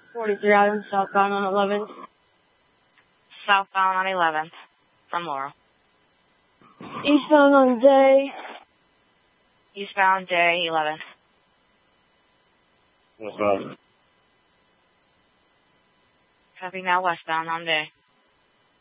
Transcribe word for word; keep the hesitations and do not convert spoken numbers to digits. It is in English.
forty-three items southbound on eleventh. Southbound on eleventh from Laurel. Eastbound on day. Eastbound day eleventh. Westbound. Copy now, westbound on day.